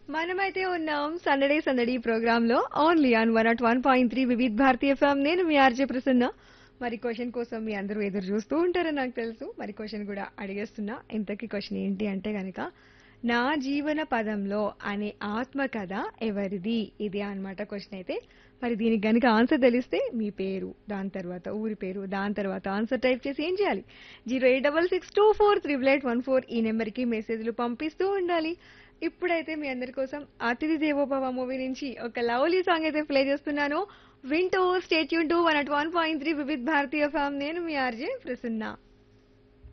మనమైతే ఉన్నాం సందడి సందడి ప్రోగ్రామ్ లో only on 101.3 Vividh Bharati FM. నేను మీ ఆర్జే ప్రసన్న. మరి క్వశ్చన్ కోసం మీ అందరూ ఎదురు చూస్తూ ఉంటారని నాకు తెలుసు. మరి క్వశ్చన్ కూడా అడిగేస్తున్నా. ఇంతకీ క్వశ్చన్ ఏంటి అంటే గనక నా జీవన పదంలో అనే ఆత్మకథ ఎవరిది? ఇది అన్నమాట క్వశ్చన్ అయితే. మరి దీనికి గనుక ఆన్సర్ తెలిస్తే మీ పేరు, దాని తర్వాత ఊరి పేరు, దాని తర్వాత ఆన్సర్ టైప్ చేసి ఏం చేయాలి? 08662438814 ఈ నెంబర్కి మెసేజ్లు పంపిస్తూ ఉండాలి. ఇప్పుడైతే మీ అందరి కోసం అతిథి దేవోభవ మూవీ నుంచి ఒక లవ్లీ సాంగ్ అయితే ప్లే చేస్తున్నాను. వింటూ స్టే ట్యూన్ టు 101.3 వివిధ్ భారతీయ ఫ్యామ్. నేను మీ ఆర్జే ప్రసన్న.